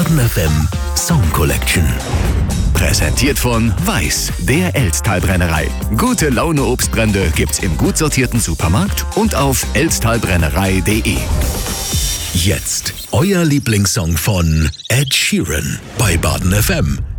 Baden FM Song Collection. Präsentiert von Weiß, der Elsttalbrennerei. Gute Laune Obstbrände gibt's im gut sortierten Supermarkt und auf elsttalbrennerei.de. Jetzt euer Lieblingssong von Ed Sheeran bei Baden FM.